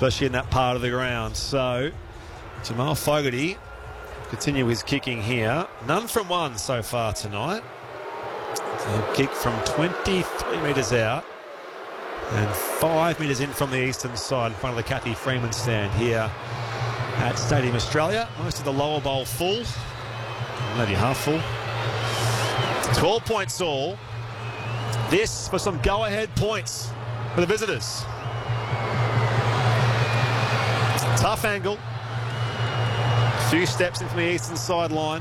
especially in that part of the ground. So Jamal Fogarty continue his kicking here. None from one so far tonight. He'll kick from 23 metres out and 5 metres in from the eastern side in front of the Kathy Freeman stand here at Stadium Australia. Most of the lower bowl full, maybe half full. 12 points all. This for some go-ahead points for the visitors. Tough angle. A few steps in from the eastern sideline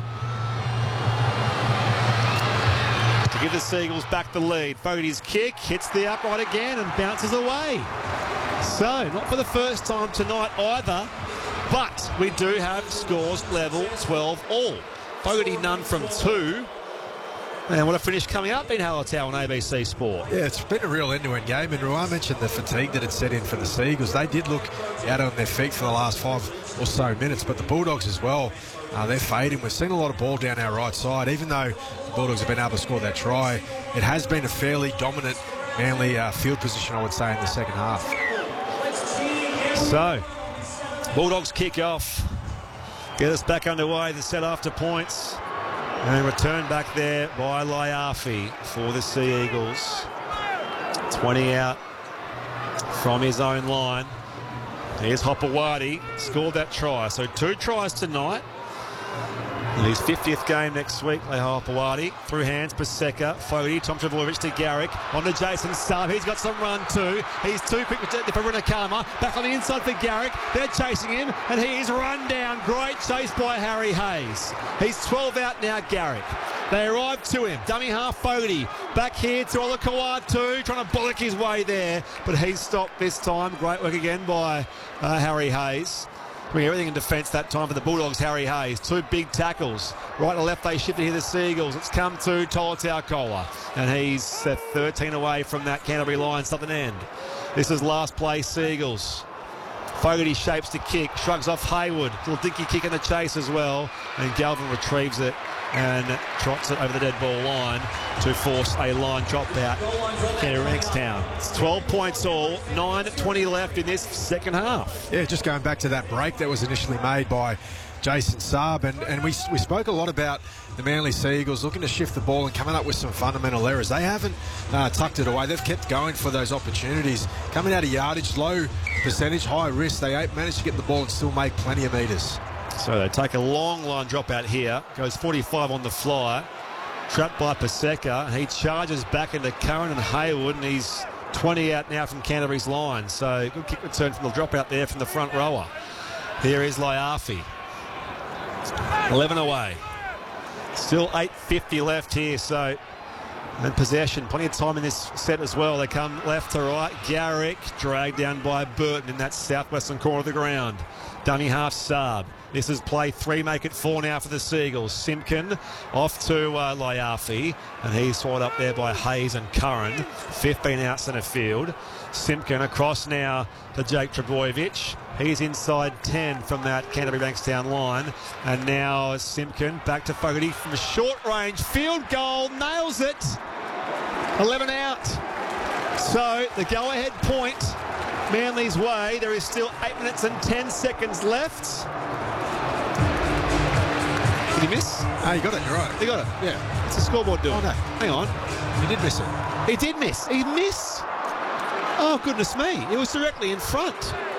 to give the Seagulls back the lead. Fogarty's kick hits the upright again and bounces away. So, not for the first time tonight either, but we do have scores level 12 all. Fogarty none from two. And what a finish coming up in Hallertau on ABC Sport. Yeah, it's been a real end-to-end game, and Ruan mentioned the fatigue that had set in for the Seagulls. They did look out on their feet for the last 5 or so minutes, but the Bulldogs as well, they're fading. We've seen a lot of ball down our right side. Even though the Bulldogs have been able to score that try, it has been a fairly dominant Manly field position, I would say, in the second half. So, Bulldogs kick off. Get us back underway, the set after points. And return back there by Laiafi for the Sea Eagles. 20 out from his own line. Here's Hopewadi, scored that try. So 2 tries tonight. In his 50th game next week, Leha Hopewadi. Through hands, Paseka, Fogarty, Tom Trbojevic to Garrick. On to Jason Saab. He's got some run too. He's too quick for Runakama. Back on the inside for Garrick. They're chasing him, and he is run down. Great chase by Harry Hayes. He's 12 out now, Garrick. They arrive to him. Dummy half Fogarty. Back here to Olakau'atu, trying to bollock his way there, but he's stopped this time. Great work again by Harry Hayes. Doing everything in defence that time for the Bulldogs, Harry Hayes. 2 big tackles. Right to left, they shifted here, the Seagulls. It's come to Tolotau, and he's 13 away from that Canterbury line, southern end. This is last play, Seagulls. Fogarty shapes to kick, shrugs off Hayward. Little dinky kick in the chase as well, and Galvin retrieves it and trots it over the dead ball line to force a line drop out here in Bankstown. It's 12 points all, 9:20 left in this second half. Yeah, just going back to that break that was initially made by Jason Saab, and we spoke a lot about the Manly Seagulls looking to shift the ball and coming up with some fundamental errors. They haven't tucked it away. They've kept going for those opportunities. Coming out of yardage, low percentage, high risk, they managed to get the ball and still make plenty of metres. So they take a long line drop out here. Goes 45 on the fly. Trapped by Paseka. He charges back into Curran and Hayward, and he's 20 out now from Canterbury's line. So good kick return from the drop out there from the front rower. Here is Laiafi. 11 away. Still 8:50 left here, so and possession. Plenty of time in this set as well. They come left to right. Garrick dragged down by Burton in that southwestern corner of the ground. Dummy half Saab. This is play 3, make it 4 now for the Seagulls. Simpkin off to Laiafi, and he's swallowed up there by Hayes and Curran. 15 out centre field. Simpkin across now to Jake Trbojevic. He's inside 10 from that Canterbury Bankstown line. And now Simpkin back to Fogarty from a short range. Field goal, nails it. 11 out. So the go-ahead point Manly's way. There is still 8 minutes and 10 seconds left. Did he miss? Oh, you got it, you're right. He got it. Yeah. What's the scoreboard doing? Oh, no. Hang on. You did miss it. He did miss. He missed. Oh, goodness me. It was directly in front.